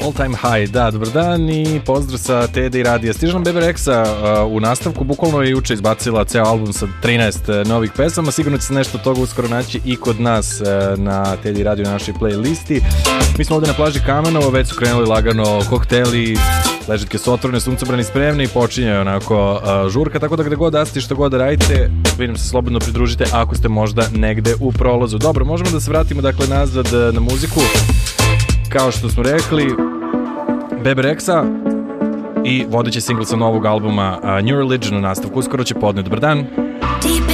All Time High. Da, dobar dan i pozdrav sa TD i radija. Stiže nam Bebe Rexha u nastavku, bukvalno je juče izbacila ceo album sa 13 novih pesama, sigurno će se nešto od toga uskoro naći i kod nas na TD i radiju na našoj playlisti. Mi smo ovde na plaži Kamenovo, već su krenuli lagano kokteli, ležetke su otvorene, suncobrani spremni i počinjaju onako žurka, tako da gde god da ste, što god da radite, vidim se slobodno pridružite ako ste možda negde u prolazu. Dobro, možemo da se vratimo dakle nazad na muziku. Kao što smo rekli, Bebe Rexha i vodeći singl sa novog albuma New Religion u nastavku uskoro će podne. Dobar dan.